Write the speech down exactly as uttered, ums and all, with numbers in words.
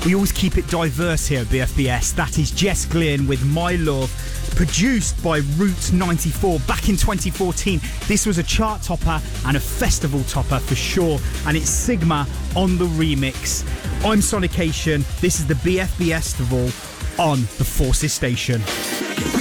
We always keep it diverse here at B F B S. That is Jess Glynn with My Love, produced by Route ninety-four back in twenty fourteen. This was a chart topper and a festival topper for sure, and it's Sigma on the remix. I'm Sonication. This is the B F B Festival on the Forces Station.